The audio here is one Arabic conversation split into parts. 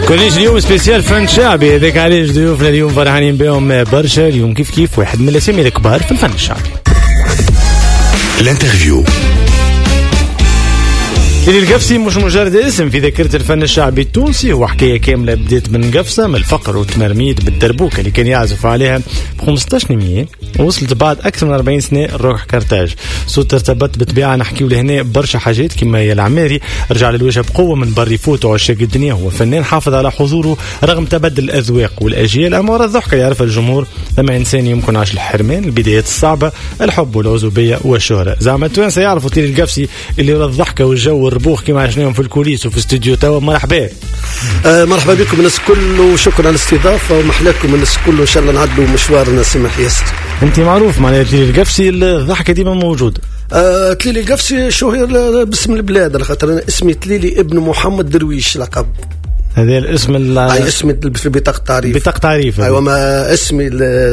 كورنيش اليوم سبيسيال فن شعبي، هذاك علاش ضيوفنا اليوم فرحانين بهم برشا. اليوم كيف واحد من الاسامي الكبار في الفن الشعبي. الانترفيو. تيلي القفصي مش مجرد اسم في ذاكرة الفن الشعبي التونسي، هو حكاية كاملة بدات من قفصة، من الفقر والتمرميد بالدربوكة اللي كان يعزف عليها ب 15 نمية، ووصلت بعد أكثر من 40 سنة الروح كارتاج. صوت ارتبط بطبيعة نحكيو لهنا برشا حاجات كما هي العماري رجع للوجه بقوة من بر يفوت وعشاق الدنيا. هو فنان حافظ على حضوره رغم تبدل الأذواق والأجيال، أما ورا الضحكة يعرفها الجمهور لما إنسان يمكن عاش الحرمان، البدايات الصعبة، الحب والعزوبية والشهرة. زعما التوانسة يعرفوا تيلي القفصي اللي ورا الضحكة والجو الربوخ كما عشناهم في الكوليس وفي استوديو توا. مرحبا. مرحبا بكم الناس كل، وشكرا على الاستضافة ومحلاكم الناس كل، وإن شاء الله نعدوا مشوارنا سمح ياسر. أنت معروف معناها تيلي القفصي الضحكة ديما موجودة. تليلي القفصي شهير باسم البلاد، على خاطر أنا اسمي تليلي ابن محمد درويش لقب. هذا الاسم اسمي في بطاقة تعريف. بطاقة تعريف. أيوة، ما اسمي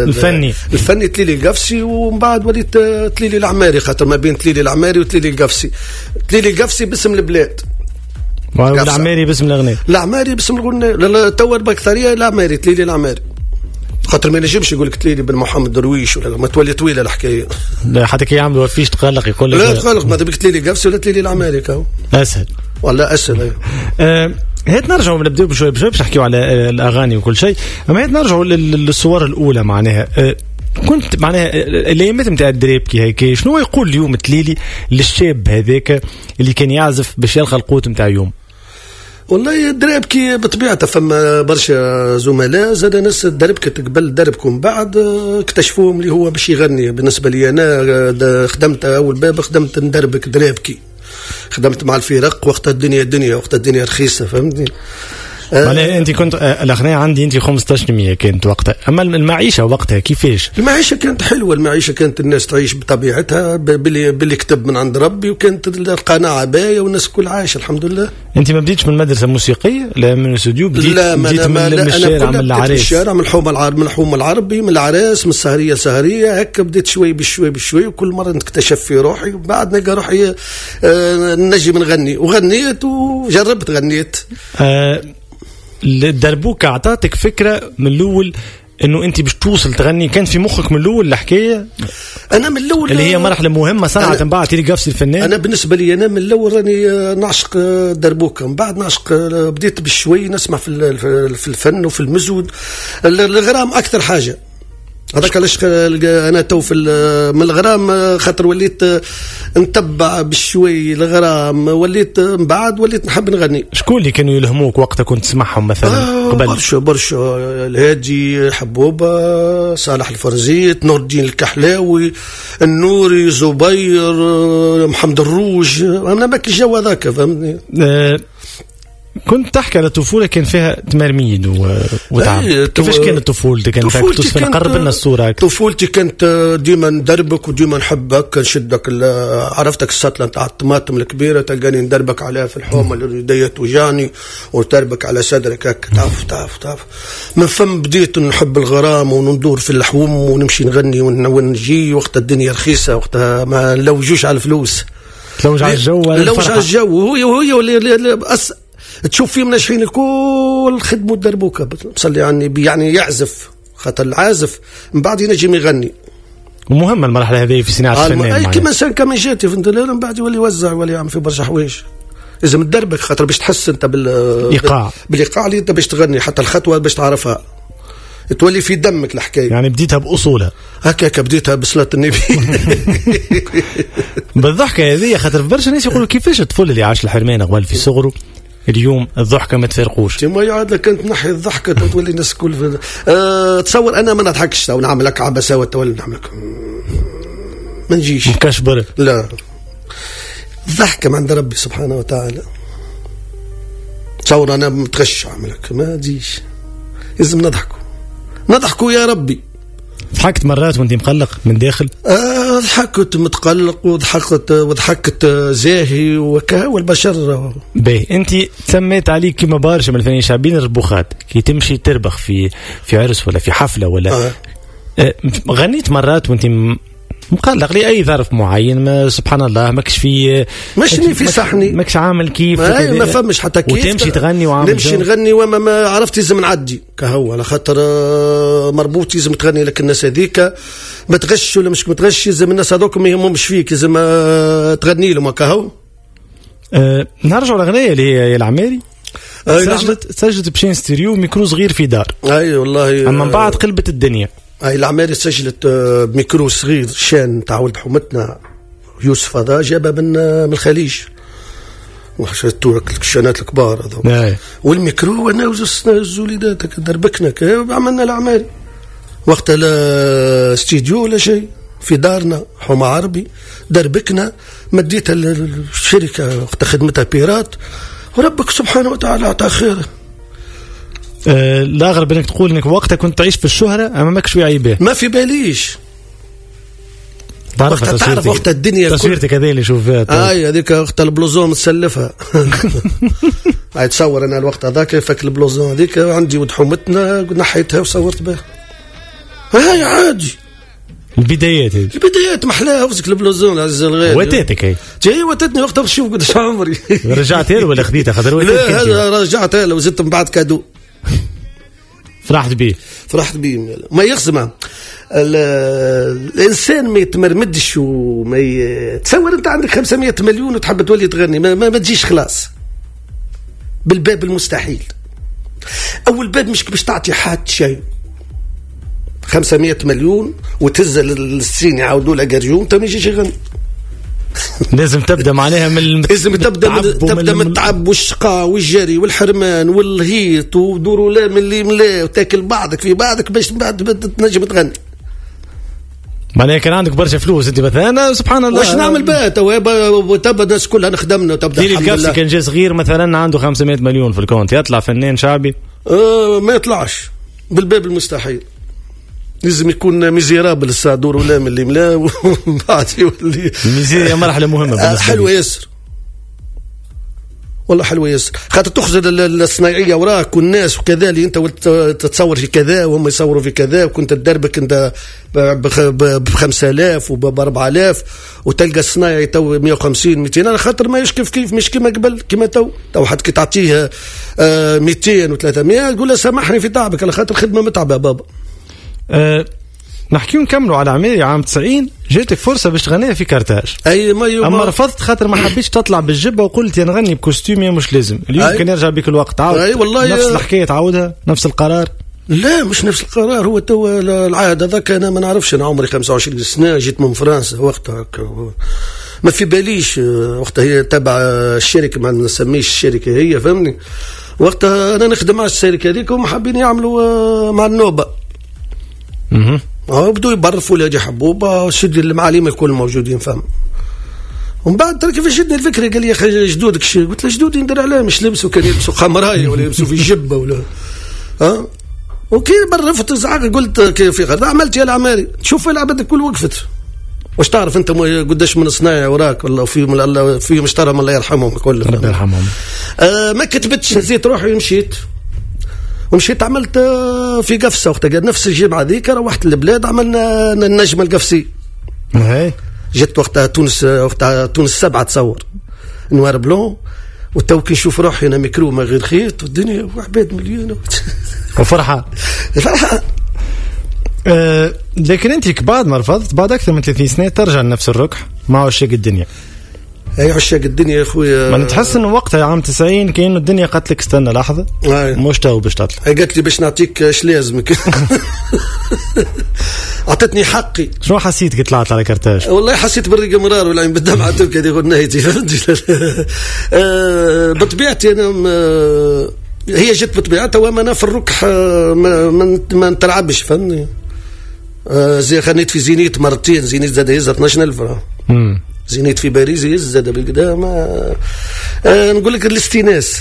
الفني تليلي القفصي، ومن بعد وليت تليلي العماري، خاطر ما بين تليلي العماري وتليلي القفصي. تليلي القفصي باسم البلاد، والعماري باسم الغناء. العماري باسم الغناء. توا البكتيريا العماري تليلي العماري، خاطر ما ينجمش يقول لك تليلي بن محمد درويش ولا ما تولي طويله الحكايه. لا حتى كي يعملوا فيش تقلق يقول لك لا تقلق، ما تبيك تليلي قفصي ولا تليلي العماري كاو اسهل ولا اسهل. هات نرجعوا نبداو بشوي باش نحكيو على الاغاني وكل شيء، اما هات نرجعوا للصور الاولى. معناها كنت معناها الايامات نتاع الدريبكي هيك، شنو يقول اليوم تليلي للشاب هذاك اللي كان يعزف باش يلقى القوت نتاع يوم؟ والله الدريبكي بطبيعته فما برشا زملاء زاد ناس دربكة قبل دربكم بعد اكتشفوهم اللي هو باش يغني. بالنسبة لي أنا خدمت أول باب، خدمت ندربك دريبكي، خدمت مع الفرق وقت الدنيا رخيصة، فهمتني. معناها انت كنت الاغنيه عندي انت 15% كانت وقتها، اما المعيشه وقتها كيفاش؟ المعيشه كانت حلوه، المعيشه كانت الناس تعيش بطبيعتها باللي كتب من عند ربي، وكانت القناعه بايه والناس كل عايشه الحمد لله. انت ما بديتش من مدرسه موسيقيه؟ لا من الاستوديو بديت من الشارع، من العرايس، من الشارع، من الحوم العربي، من العرايس، من سهريه هكا. بديت شوي بشوي وكل مره نكتشف في روحي، وبعد نلقى روحي نجي نغني، وغنيت وجربت غنيت. الدربوكة أعطاتك فكرة من الأول إنه أنت باش توصل تغني؟ كان في مخك من الأول الحكاية؟ أنا من الأول اللي هي مرحلة مهمة صنعت من بعد تيلي قفصي الفنان. أنا بالنسبة لي أنا من الأول راني نعشق دربوكة، من بعد نعشق بديت بشوي نسمع في الفن وفي المزود الغرام أكثر حاجة. هذاك علاش انا تو من الغرام، خاطر وليت نتبع بشوي الغرام، وليت من بعد وليت نحب نغني. شكون اللي كانوا يلهموك وقتها كنت تسمعهم مثلا قبل؟ برشا الهادي حبوبة، صالح الفرزيت، نور الدين الكحلاوي، النوري، زبير، محمد الروج. انا ماك الجو هذاك، فهمتني. كنت تحكي على طفولة كان فيها تمرميد وتعب. كيفاش كانت طفولتك؟ كانت قرب لنا الصورة. طفولتي كانت ديما ندربك وديما نحبك، نشدك عرفتك السطلة نتاع الطماطم الكبيرة، تلقاني ندربك عليها في الحومة اللي يديا توجعني، وتربك على صدرك هكا. تعرف من فم بديت نحب الغرام وندور في الحوم ونمشي نغني ونجي وقت الدنيا رخيصة، وقتها ما نلوجوش على الفلوس، تلوج على الجو. وهي تشوف فيهم ناجحين الكل خدموا الدربوكة بصلي يعني يعزف، خاطر العازف من بعد ينجم يغني. ومهمة المرحلة هذه في صناعة الفنان. كما جاتي في انتظار من بعد يولي يوزع ولا يعمل في برشا حوايج. لازم تدربك، خاطر باش تحس انت بالايقاع اللي انت باش تغني، حتى الخطوة باش تعرفها تولي في دمك الحكاية. يعني بديتها بأصولها هكاك، بديتها بصلاة النبي. بالضحكة هذه، خاطر برشا ناس يقولوا كيفاش الطفل اللي عاش الحرمان قبل في صغره اليوم الضحكة ما تفرقوش. ما يعاد لك كنت نحي الضحكة تولي الناس كل تصور أنا ما نضحكش أو نعمل لك عبسة وتولي نعمل لك ما نجيش مكشبر. لا، الضحكة من عند ربي سبحانه وتعالى. تصور أنا متغش أعملك ما تجيش، لازم نضحكوا يا ربي. ضحكت مرات وانت مقلق من داخل؟ ضحكت متقلق وضحكت زاهي وكهو البشر. باهي، انت سميت عليك كما برشا من الفنانين الشعبيين الربوخات، كي تمشي تربخ في عرس ولا في حفلة ولا غنيت مرات وانت مقلق لأي ظرف معين، ما سبحان الله ماكش في ماشي في صحني، ماكش عامل كيف ما فهمش حتى كيف وتمشي تغني وعامل نمشي نغني وما ما عرفت لازم نعدي كهو على خاطر مربوط لازم تغني لك الناس هذيك ما تغش ولا مش متغش، لازم الناس هذوك ما يهمهمش فيك، لازم تغني لهم كهو. نرجع للأغنية اللي هي العماري. سجلت بشين ستيريو ميكرو صغير في دار. اي والله. اما من بعد قلبت الدنيا. اي العماري سجلت بميكرو صغير شان تاع ولد حومتنا يوسف، هذا جابها من الخليج، وحشتو الشانات الكبار هذو. والميكرو انا وزوليدات دربكنا عملنا العماري وقت لا استديو ولا شيء في دارنا حومة عربي، دربكنا مديتها الشركة وقت خدمتها بيرات، وربك سبحانه وتعالى عطا خيره. لا غرب انك تقول انك وقتها كنت تعيش في الشهرة اما ماك شوي عيبه، ما في باليش تعرف وقت الدنيا تصويرتك هذه اللي شوف فيها هذيك وقت البلوزون مسلفها هاي تصور انا الوقت هذاك فك البلوزون هذيك عندي ود حومتنا نحيتها وصورت بها. هاي عادي البدايات، هذه البدايات محلاها وزك البلوزون عز الغالي. واتتك هي جاي واتتني وقتها نشوف قداش عمري. رجعت له ولا خديتها خاطر لا هذا رجعت له وزدت من بعد كادو. فرحت بيه ما يخزمه الانسان ما يتمرمدش وما تصور انت عندك 500 مليون وتحب تولي تغني ما تجيش خلاص بالباب المستحيل. اول باب مش باش تعطي حد شيء 500 مليون وتهز للسين يعاودوا له قريون انت ما يجيش يغني. لازم تبدا معناها لازم تبدا من التعب والشقاء والجري والحرمان والهيط ودوروا لا من اللي ملا وتاكل بعضك في بعضك باش بعد تنجم تغني. معناها كان عندك برشا فلوس انت مثلا سبحان الله واش نعمل بها تبدا الناس كلها نخدمنا وتبدا الحمد لله. كان جا صغير مثلا عنده 500 مليون في الكونت يطلع فنان شعبي؟ ما يطلعش بالباب المستحيل، لازم يكون ميزيرابل الصادور ولا من اللي ملا وبعد يولي ميزيريا مرحله مهمه حلوه ياسر والله حلوه ياسر، خاطر تخرج الصناعيه وراك والناس وكذا اللي انت تتصور في كذا وهم يصوروا في كذا وكنت تدربك انت ب 5000 وب 4000 وتلقى الصناعي تو 150 200 على خاطر ما يشكف كيف مش كما قبل كما تو حد كي تعطيه 200 و300 تقول له سامحني في تعبك على خاطر خدمه متعبه بابا. نحكي ونكملوا على عماري عام 90 جاتك فرصه باش تغنيها في كارتاج. اما رفضت خاطر ما حبيتش تطلع بالجبه وقلت يا نغني بكوستيمي مش لازم. اليوم كان يرجع بك الوقت تعاود والله نفس الحكايه تعاودها نفس القرار؟ لا مش نفس القرار، هو تو العهد هذاك انا ما نعرفش، انا عمري 25 سنه جيت من فرنسا وقتها ما في باليش وقتها هي تبع الشركه ما نسميش الشركه هي فهمني، وقتها انا نخدم مع الشركه هذيك وهم حابين يعملوا مع النوبه بدو يبرفوا لي حبوبه شد المعالم الكل موجودين فهم. ومن بعد ترى كيفاش جدني الفكره قال لي يا اخي جدودك شي، قلت له جدودي ندير علاه مش لبسوا كان يلبسوا خمرايه ولا يلبسوا في جبه ولا وكي برفت زعق قلت كيف في غدا عملت يا العماري شوف العباد الكل وقفت. واش تعرف انت قداش من صنايع وراك ولا في مشترم الله يرحمهم كلهم ربي يرحمهم. ما كتبتش هزيت روحي ومشيت عملت في قفصة وقتها نفس الجمعة ذيك روحت البلاد عملنا النجمة القفصي. جت وقتها تونس 7 تصور نوار بلون وتو كي نشوف روحي انا ميكرو ما غير خيط والدنيا وعباد مليون وفرحة لكن انت بعد ما رفضت بعد اكثر من 30 سنة ترجع لنفس الركح مع عشاق الدنيا. اي عشاق الدنيا يا اخويا. ما نتحس انه وقتها عام 90 كأنه الدنيا قالت لك استنى لحظه مش تو باش تطلع. هي قالت لي باش نعطيك اش لازمك اعطتني حقي. شنو حسيت كي طلعت على كارتاج؟ والله حسيت بالريق مرار والعين بالدمعه تبكي هذه غنيتي بطبيعتي انا هي جت بطبيعتها وما انا في الركح ما نتلعبش فهمني. زي خنيت في زينيت مرتين، زينيت زاد يهز 12000 فرنك. زينيت في باريس يزاد بالقدام نقول لك الاستئناس.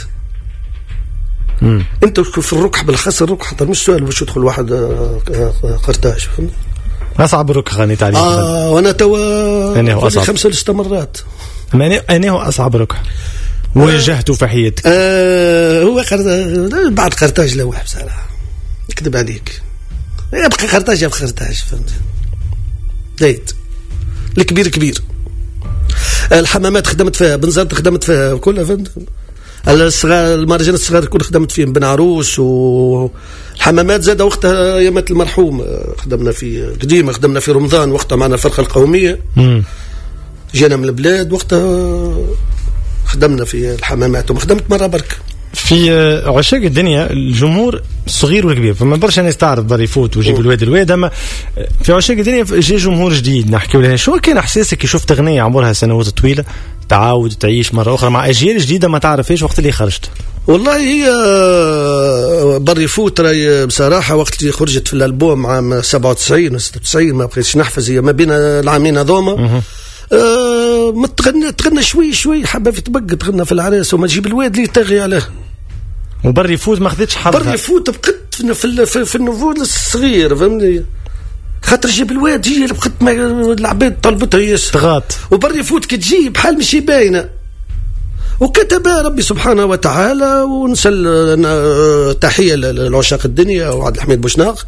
انت في الركح بالخاص الركح حتى مش سؤال باش يدخل واحد قرطاج فهمت. اصعب الركح غنيت عليه وانا توا 5 6 مرات. انا هو اصعب ركح واجهته في حياتك. هو بعد قرطاج لوح بصراحه نكذب عليك، يبقى قرطاج فهمت. دايت الكبير كبير. الحمامات خدمت فيها، بنزرت خدمت فيها كلها، فهمت. الصغار المهرجانات الصغار كل خدمت فيهم، بن عروس والحمامات زاد وقتها ايامات المرحوم خدمنا في قديمه، خدمنا في رمضان وقتها معنا الفرقه القوميه. جينا من البلاد وقتها خدمنا في الحمامات، وما خدمت مره برك. في عشاق الدنيا الجمهور الصغير والكبير، فما برشا ناس تعرف بر يفوت ويجيب الواد، اما في عشاق الدنيا جاي جمهور جديد نحكي له. شو كان احساسك كي شفت اغنيه عمرها سنوات طويله تعاود تعيش مره اخرى مع اجيال جديده ما تعرفيش وقت اللي خرجت؟ والله هي بر يفوت راي بصراحه وقت اللي خرجت في الالبوم عام 97 96 ما بقيتش نحفظ، هي ما بين العامين هذوما ما تغنى شوي حابه في تبقى تغنى في العراس وما تجيب الواد اللي يطغي عليه. وبر يفوت ما خذتش حظها. بر يفوت بقيت في النفوذ الصغير، فهمني، خاطر جيب الواد جي بقيت العباد طلبتها ياسر تغاط. وبر يفوت كي تجي بحال ماشي باينه، وكتبها ربي سبحانه وتعالى. ونسال تحيه لعشاق الدنيا وعبد الحميد بوشناق.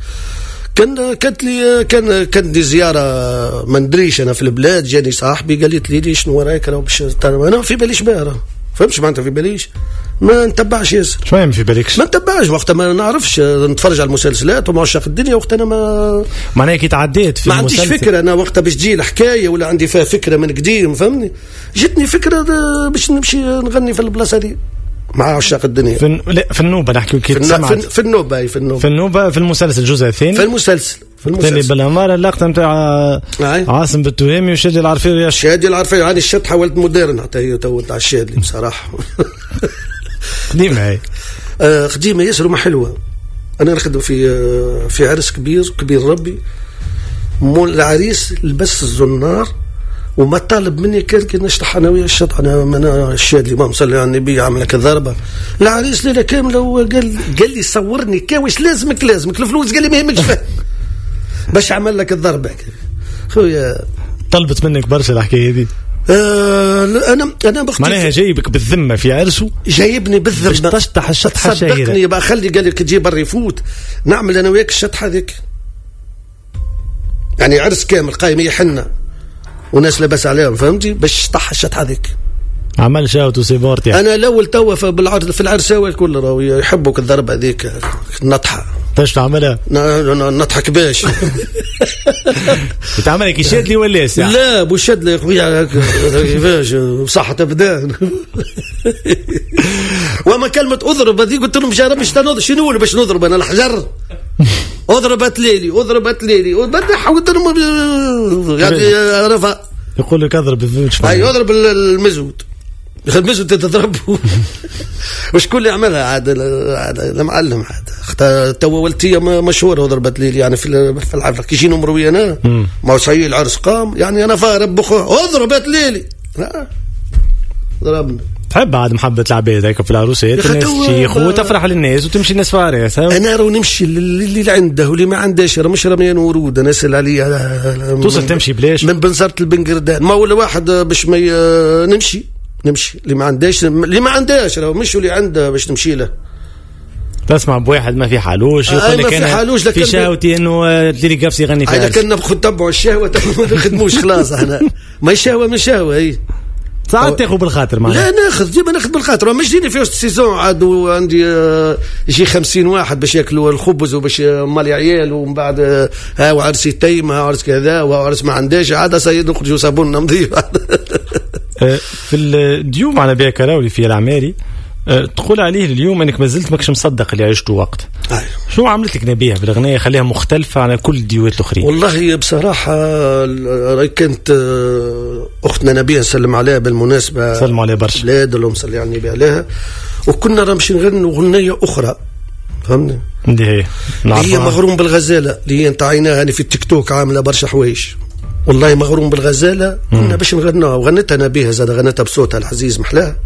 كان دي زياره ما ندريش انا في البلاد، جاني صاحبي قالت لي شنو رايك راه باش انا في باليش بها، فهمتش معناتها في باليش ما نتبعش ياسر. شويه ما في بالكش؟ ما نتبعش وقتها، ما نعرفش نتفرج على المسلسلات وما عشاق الدنيا وقتها. انا ما معناها كي تعديت في ما عنديش فكره انا وقتها باش تجي الحكايه ولا عندي فيها فكره من قديم، فهمني. جتني فكره باش نمشي نغني في البلاصه دي مع عشاق الدنيا في النوبه. نحكي كي سمعت في النوبه في المسلسل الجزء الثاني، في المسلسل بالاماره اللقطه نتاع عاصم بالتهامي وشادي العرفي. شادي العرفي هذه الشط حاولت مودرن حتى هي تو تاع الشادي بصراحه. قديمه هي قديمه ياسر وما حلوه. انا نخدم في عرس كبير ربي، مول العريس لبس الزنار وما طالب مني كان نشطح انا ويا الشط. انا الشادي اللي ما صلي على النبي عامل لك الضربه. العريس ليله كامله وقال لي صورني كاوش لازمك الفلوس، قال لي ما يهمكش باش عمل لك الضربه خويا. طلبت منك برشا الحكايه دي. انا بختي معناها جايبك بالذمه في عرسه، جايبني بالذمه باش تشطح الشطحه الشهيره. صدقني بقى خلي قال لك تجي بر يفوت نعمل انا وياك الشطحه هذيك، يعني عرس كامل قايم يحنى وناس لبس عليهم، فهمتي، باش تشطح الشطحه هذيك. عمل شاوت وسيبورت يعني. انا الاول توا في العرساوي الكل راهو يحبوك الضربه هذيك النطحه. باش تعملها؟ نضحك باش تعملها كي شاد لي ولا ساعه؟ لا بو شاد لي خويا كيفاش بصحة ابدان. وما كلمه اضرب هذيك قلت لهم جا باش تنوض شنو باش نضرب انا الحجر. اضربت ليلي وبدا حاولت لهم يعني رفع يقول لك اضرب الزوج. اي اضرب المزود المزود تضربه. وشكون اللي عملها عاد المعلم عاد توا ولتيه مشهوره وضربت لي يعني في العفله كي يجينا مروي انا ما صحيح العرس قام يعني انا فارب بخو ضربت ليلي ضربنا. تحب عاد محبة العباد هيك في العروسات الناس شيخ وتفرح للناس وتمشي الناس فارس. انا راه نمشي اللي عنده واللي ما عندهاش راه مش رميان ورود انا اسال عليه توصل تمشي بلاش من بنزرت البنقردان ما ولا واحد باش ما نمشي اللي ما عندهاش راه مش اللي عنده باش نمشي له. تسمع بواحد ما في حالوش يقول لك انا في شهوتي انه تديري قفص يغني فيها. انا كنا ناخذ تبعوا الشهوه ما نخدموش خلاص احنا ما شهوه من شهوه هي ساعات تاخذ بالخاطر معنا. لا ديما ناخذ بالخاطر مش جيني في وسط السيزون عاد وعندي يجي 50 واحد باش ياكلوا الخبز وباش مال عيال ومن بعد وعرس يتيم وعرس كذا وعرس ما عندهاش عاد سيد نخرجوا صابون نمضي. في الديوم على بيا كراولي في العماري تقول عليه اليوم انك ما زلت ماكش مصدق اللي عشته وقت. شو عملت لك نبيها بالاغنيه خليها مختلفه عن كل الديوات الاخرين؟ والله بصراحه كانت اختنا نبيها نسلم عليها بالمناسبه سلم عليها برشا بلاد اللهم صل على النبي عليها وكنا نمشي نغنوا اغنيه اخرى فهمني هي مغروم بالغزاله اللي هي انتعيناها في التيك توك عامله برشا حوايج والله مغروم بالغزاله كنا باش نغنوها وغنتها نبيها زاد غنتها بصوتها العزيز محلاها.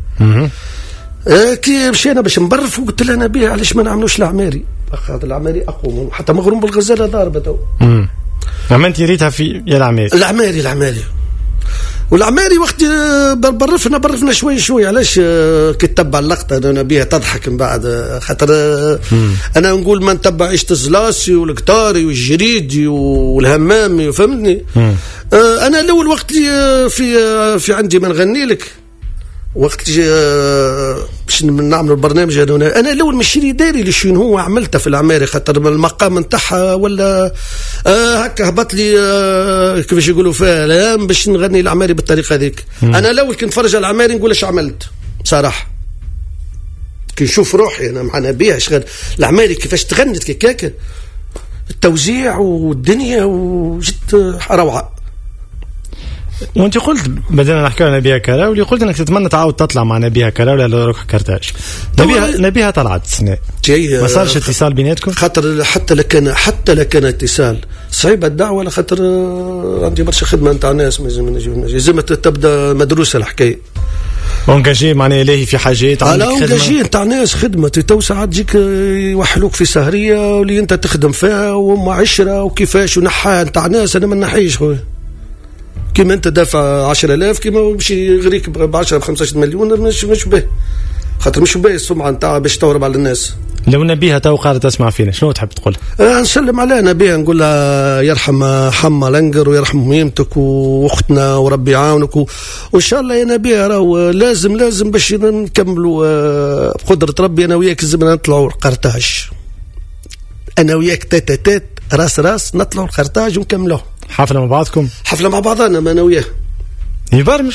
كي مشينا باش نبرف وقلت لها نبيها علاش ما نعملوش العماري هذا العماري اقوى حتى مغروم بالغزاله ضاربه تو. اما انت ريتها في يا العماري والعماري وقت برفنا شوي علاش كي تتبع اللقطه نبيها تضحك من بعد خاطر انا نقول ما نتبع عيشة الزلاسي والكتاري والجريدي والهمامي فهمتني انا الاول وقت في عندي ما نغني لك، وقت باش نعمل البرنامج هذا، انا الاول ماشي داري لي شنو هو عملته في العماري، خاطر المقام نتاعها ولا هكا هبط لي كيفاش يقولوا فيها باش نغني العماري بالطريقه هذيك. انا الاول كنت نتفرج على العماري نقول اش عملت بصراحه، كي نشوف روحي انا معنا بيها شغل العماري كيفاش تغنت كيكاك التوزيع والدنيا وجد روعه. وانت قلت بدنا نحكي على نبيها كراولي، قلت انك تتمنى تعاود تطلع مع نبيها كراولي على روح كرتاج. نبيها طلعت السنه ما صارش اتصال بيناتكم؟ خاطر حتى لكان اتصال صعيبه الدعوه، لخاطر عندي برشا خدمه نتاع ناس لازم تبدا مدروسه الحكايه. اونجاجي معناها لاهي في حاجات عندك خدمه؟ اونجاجي نتاع ناس خدمه تو ساعات تجيك يوحلوك في سهريه واللي انت تخدم فيها وهم عشره وكيفاش ونحاها نتاع ناس. انا ما نحيش خويا، كيما انت دافع 10,000 كيما يمشي يغريك ب 10 ب 15 مليون مش به، خاطر مش به السمعه نتاعها باش تورب على الناس. لو نبيها تو قاعده تسمع فينا شنو تحب تقول؟ نسلم عليها نبيها، نقول لها يرحم حما لنقر ويرحم ميمتك واختنا وربي يعاونك وان شاء الله يا نبيها راهو لازم باش نكملوا بقدره ربي انا وياك لازم نطلعوا القرطاج، انا وياك تات راس نطلعوا القرطاج ونكملوه. حفله مع بعضكم؟ حفله مع بعضنا ما انا وياه. يبرمج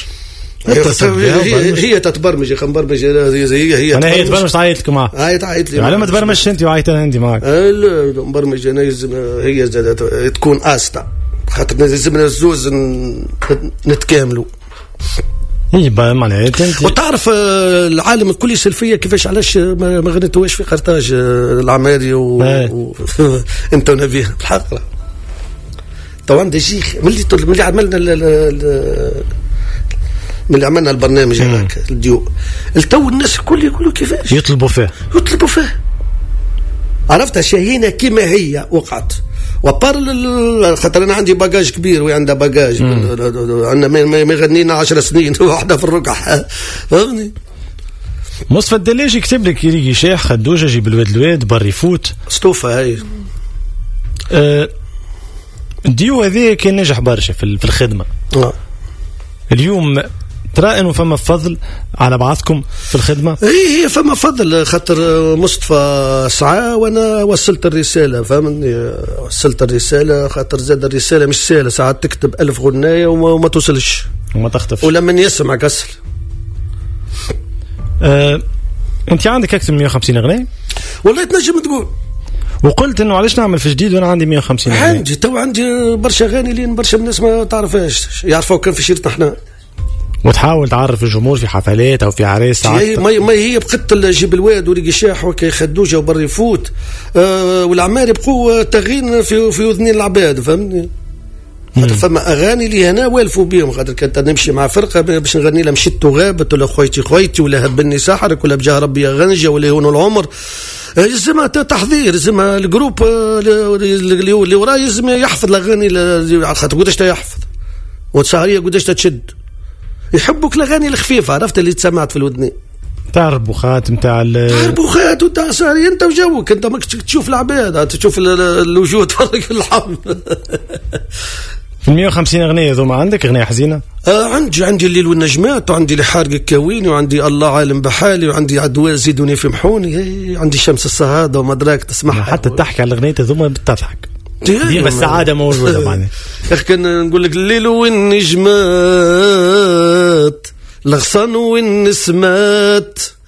هي تتبرمج يا خنبرمج هي انا هي تبرمج تعيط لك معاه. تعيط لي يعني ما تبرمجش انت وعيط انا عندي معاك. لا مبرمج انا هي تكون استا، خاطر لازمنا الزوز نتكاملوا. هي معناها وتعرف العالم الكل يسال فيا كيفاش علاش ما غنيتوش في قرطاج العماري انت ونبيه الحق. تو عندي شيخ ملي عملنا البرنامج هذاك الديو، التو الناس الكل يقولوا كيفاش يطلبوا فيه عرفتها شاهينه كما هي وقعت. وبار خاطر انا عندي باجاج كبير وهي عندها باجاج، عندنا ما يغنينا 10 سنين واحده في الركح، فهمني. مصطفى الدلاجي كتب لك يريقي شيخ خدوجه جيب الواد بري فوت ستوفه هاي. الديو هذه كان نجح برشا في الخدمه. اليوم ترى انه فما فضل على بعضكم في الخدمه؟ هي فما فضل، خاطر مصطفى سعى وانا وصلت الرساله، فهمني، وصلت الرساله، خاطر زاد الرساله مش سهله، ساعات تكتب 1000 غنايه وما توصلش وما تختفش ولما يسمع كسل. انت عندك اكثر من 150 اغنيه والله تنجم تقول، وقلت انه علاش نعمل في جديد وانا عندي 150 اغنيه. عندي تو عندي برشا اغاني لين برشا الناس ما تعرفهاش، يعرفوا كان في شيرتنا احنا. وتحاول تعرف الجمهور في حفلات او في عرايس ساعات. ما هي بقت جيب الواد وريقي شاح وكي خدوجه وبري فوت، والعماري بقوا تغين في وذنين العباد، فهمني. خاطر فما اغاني اللي هنا والفوا بيهم، خاطر كنت نمشي مع فرقه باش نغني لها مشيت وغابت ولا خويتي ولا هبني سحرك ولا بجاه ربي غنجه ولا هون العمر، يلزمها تحضير، يلزمها الجروب اللي وراه يلزم يحفظ الاغاني، خاطر قداش يحفظ والسهريه قداش تشد، يحبوك الاغاني الخفيفه، عرفت اللي تسمعت في الودنين، تاع الربوخات نتاع الربوخات وتاع سهريه انت وجوك، انت ماكش تشوف العباد، تشوف الوجود فرق اللحم. في 150 اغنيه ذوما عندك اغنيه حزينه؟ عندي الليل والنجمات، وعندي لحارق الكويني، وعندي الله عالم بحالي، وعندي عدوى زيدوني في محوني، عندي شمس الصهاده وما دراك تسمعها. حتى تحكي على الاغنيه ذوما بتضحك ديما السعاده موجوده معناها. كان نقول لك الليل والنجمات الغصان والنسمات